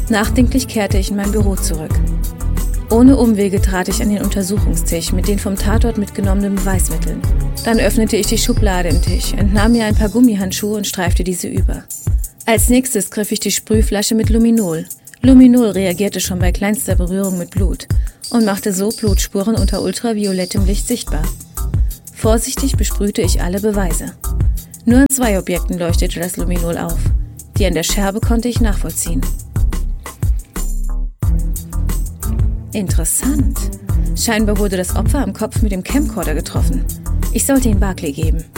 Nachdenklich kehrte ich in mein Büro zurück. Ohne Umwege trat ich an den Untersuchungstisch mit den vom Tatort mitgenommenen Beweismitteln. Dann öffnete ich die Schublade im Tisch, entnahm mir ein paar Gummihandschuhe und streifte diese über. Als nächstes griff ich die Sprühflasche mit Luminol. Luminol reagierte schon bei kleinster Berührung mit Blut und machte so Blutspuren unter ultraviolettem Licht sichtbar. Vorsichtig besprühte ich alle Beweise. Nur an 2 Objekten leuchtete das Luminol auf. Die an der Scherbe konnte ich nachvollziehen. Interessant. Scheinbar wurde das Opfer am Kopf mit dem Camcorder getroffen. Ich sollte ihn Barclay geben.